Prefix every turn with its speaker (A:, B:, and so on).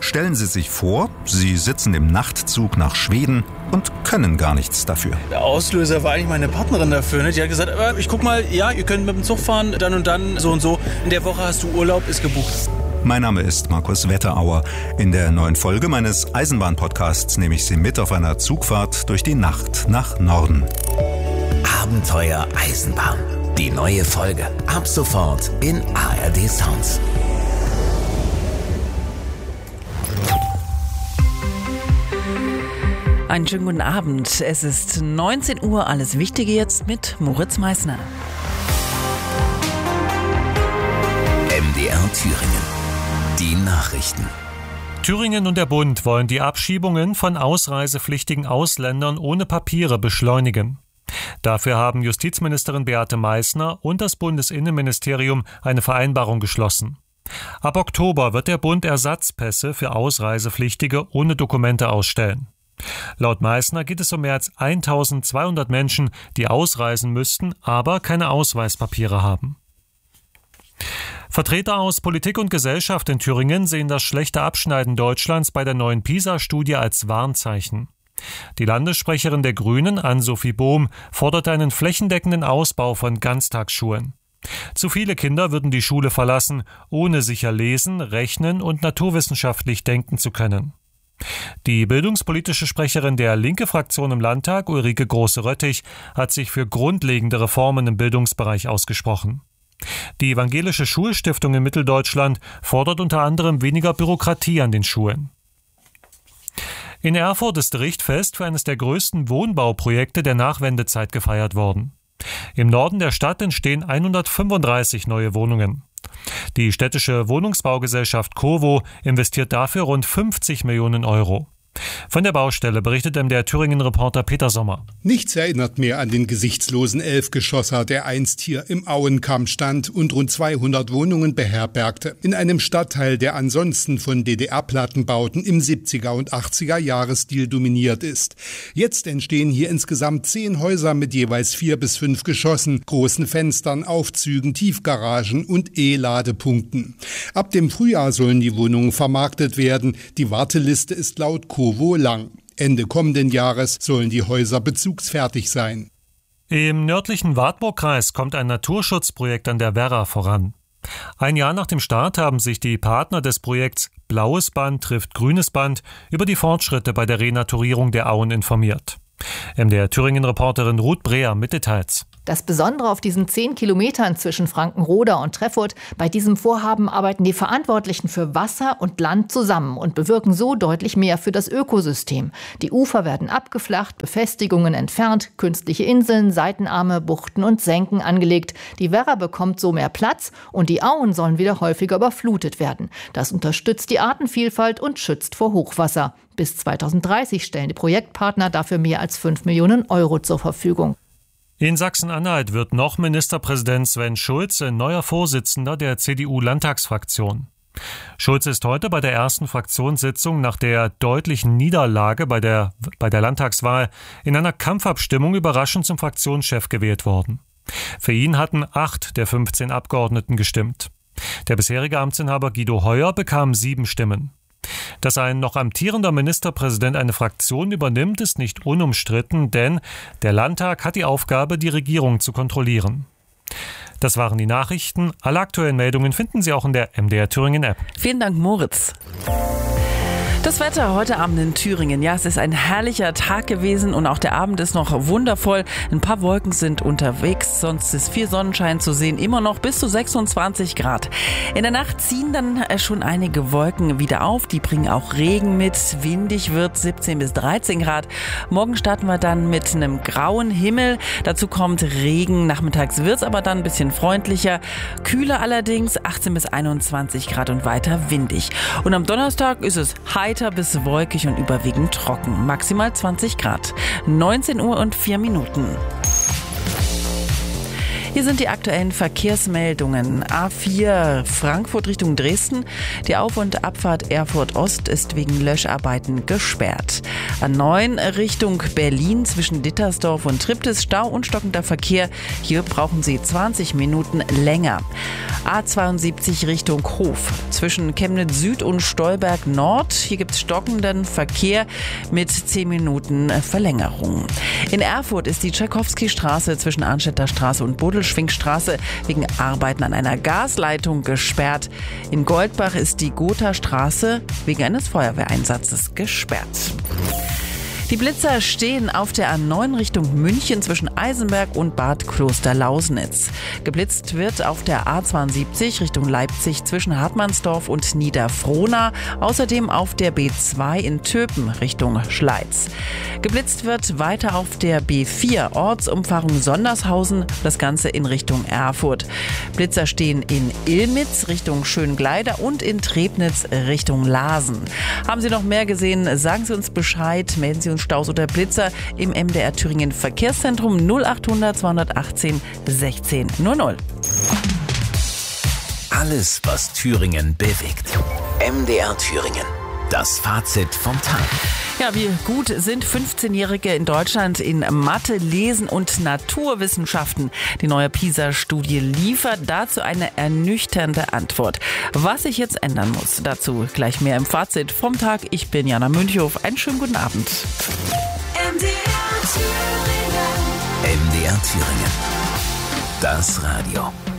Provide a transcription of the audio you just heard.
A: Stellen Sie sich vor, Sie sitzen im Nachtzug nach Schweden und können gar nichts dafür.
B: Der Auslöser war eigentlich meine Partnerin dafür. Ne? Die hat gesagt, ich guck mal, ja, ihr könnt mit dem Zug fahren, dann und dann, so und so. In der Woche hast du Urlaub, ist gebucht.
A: Mein Name ist Markus Wetterauer. In der neuen Folge meines Eisenbahn-Podcasts nehme ich Sie mit auf einer Zugfahrt durch die Nacht nach Norden.
C: Abenteuer Eisenbahn. Die neue Folge. Ab sofort in ARD Sounds.
D: Einen schönen guten Abend. Es ist 19 Uhr. Alles Wichtige jetzt mit Moritz Meissner.
C: MDR Thüringen. Die Nachrichten.
E: Thüringen und der Bund wollen die Abschiebungen von ausreisepflichtigen Ausländern ohne Papiere beschleunigen. Dafür haben Justizministerin Beate Meissner und das Bundesinnenministerium eine Vereinbarung geschlossen. Ab Oktober wird der Bund Ersatzpässe für Ausreisepflichtige ohne Dokumente ausstellen. Laut Meissner geht es um mehr als 1200 Menschen, die ausreisen müssten, aber keine Ausweispapiere haben. Vertreter aus Politik und Gesellschaft in Thüringen sehen das schlechte Abschneiden Deutschlands bei der neuen PISA-Studie als Warnzeichen. Die Landessprecherin der Grünen, Ann-Sophie Bohm, forderte einen flächendeckenden Ausbau von Ganztagsschulen. Zu viele Kinder würden die Schule verlassen, ohne sicher lesen, rechnen und naturwissenschaftlich denken zu können. Die bildungspolitische Sprecherin der Linke-Fraktion im Landtag, Ulrike Große-Röttich, hat sich für grundlegende Reformen im Bildungsbereich ausgesprochen. Die Evangelische Schulstiftung in Mitteldeutschland fordert unter anderem weniger Bürokratie an den Schulen. In Erfurt ist Richtfest für eines der größten Wohnbauprojekte der Nachwendezeit gefeiert worden. Im Norden der Stadt entstehen 135 neue Wohnungen. Die städtische Wohnungsbaugesellschaft COWO investiert dafür rund 50 Millionen Euro. Von der Baustelle berichtet der Thüringen-Reporter Peter Sommer.
F: Nichts erinnert mehr an den gesichtslosen Elfgeschosser, der einst hier im Auenkamp stand und rund 200 Wohnungen beherbergte. In einem Stadtteil, der ansonsten von DDR-Plattenbauten im 70er und 80er Jahresstil dominiert ist. Jetzt entstehen hier insgesamt 10 Häuser mit jeweils 4 bis 5 Geschossen, großen Fenstern, Aufzügen, Tiefgaragen und E-Ladepunkten. Ab dem Frühjahr sollen die Wohnungen vermarktet werden. Die Warteliste ist laut COWO lang. Ende kommenden Jahres sollen die Häuser bezugsfertig sein.
E: Im nördlichen Wartburgkreis kommt ein Naturschutzprojekt an der Werra voran. Ein Jahr nach dem Start haben sich die Partner des Projekts Blaues Band trifft Grünes Band über die Fortschritte bei der Renaturierung der Auen informiert. MDR Thüringen-Reporterin Ruth Breher mit Details.
G: Das Besondere auf diesen 10 Kilometern zwischen Frankenroda und Treffurt: bei diesem Vorhaben arbeiten die Verantwortlichen für Wasser und Land zusammen und bewirken so deutlich mehr für das Ökosystem. Die Ufer werden abgeflacht, Befestigungen entfernt, künstliche Inseln, Seitenarme, Buchten und Senken angelegt. Die Werra bekommt so mehr Platz und die Auen sollen wieder häufiger überflutet werden. Das unterstützt die Artenvielfalt und schützt vor Hochwasser. Bis 2030 stellen die Projektpartner dafür mehr als 5 Millionen Euro zur Verfügung.
E: In Sachsen-Anhalt wird noch Ministerpräsident Sven Schulze neuer Vorsitzender der CDU-Landtagsfraktion. Schulze ist heute bei der ersten Fraktionssitzung nach der deutlichen Niederlage bei der Landtagswahl in einer Kampfabstimmung überraschend zum Fraktionschef gewählt worden. Für ihn hatten 8 der 15 Abgeordneten gestimmt. Der bisherige Amtsinhaber Guido Heuer bekam 7 Stimmen. Dass ein noch amtierender Ministerpräsident eine Fraktion übernimmt, ist nicht unumstritten, denn der Landtag hat die Aufgabe, die Regierung zu kontrollieren. Das waren die Nachrichten. Alle aktuellen Meldungen finden Sie auch in der MDR Thüringen App.
D: Vielen Dank, Moritz. Das Wetter heute Abend in Thüringen. Ja, es ist ein herrlicher Tag gewesen und auch der Abend ist noch wundervoll. Ein paar Wolken sind unterwegs, sonst ist viel Sonnenschein zu sehen. Immer noch bis zu 26 Grad. In der Nacht ziehen dann schon einige Wolken wieder auf. Die bringen auch Regen mit. Windig wird 17 bis 13 Grad. Morgen starten wir dann mit einem grauen Himmel. Dazu kommt Regen. Nachmittags wird es aber dann ein bisschen freundlicher. Kühler allerdings 18 bis 21 Grad und weiter windig. Und am Donnerstag ist es heiter bis wolkig und überwiegend trocken. Maximal 20 Grad. 19 Uhr und 4 Minuten. Hier sind die aktuellen Verkehrsmeldungen. A4 Frankfurt Richtung Dresden. Die Auf- und Abfahrt Erfurt Ost ist wegen Löscharbeiten gesperrt. A9 Richtung Berlin zwischen Dittersdorf und Triptis Stau und stockender Verkehr. Hier brauchen Sie 20 Minuten länger. A72 Richtung Hof zwischen Chemnitz Süd und Stolberg Nord. Hier gibt es stockenden Verkehr mit 10 Minuten Verlängerung. In Erfurt ist die Tschaikowski-Straße zwischen Arnstädter Straße und Bodelschwingstraße wegen Arbeiten an einer Gasleitung gesperrt. In Goldbach ist die Gotha-Straße wegen eines Feuerwehreinsatzes gesperrt. Die Blitzer stehen auf der A9 Richtung München zwischen Eisenberg und Bad Klosterlausnitz. Geblitzt wird auf der A72 Richtung Leipzig zwischen Hartmannsdorf und Niederfrohna, außerdem auf der B2 in Töpen Richtung Schleiz. Geblitzt wird weiter auf der B4 Ortsumfahrung Sondershausen, das Ganze in Richtung Erfurt. Blitzer stehen in Illmitz Richtung Schöngleider und in Trebnitz Richtung Laasen. Haben Sie noch mehr gesehen? Sagen Sie uns Bescheid, melden Sie uns Staus oder Blitzer im MDR Thüringen Verkehrszentrum 0800 218 16 00.
C: Alles, was Thüringen bewegt. MDR Thüringen. Das Fazit vom Tag.
D: Ja, wie gut sind 15-Jährige in Deutschland in Mathe, Lesen und Naturwissenschaften? Die neue PISA-Studie liefert dazu eine ernüchternde Antwort. Was sich jetzt ändern muss, dazu gleich mehr im Fazit vom Tag. Ich bin Jana Münchhof. Einen schönen guten Abend.
C: MDR Thüringen. Das Radio.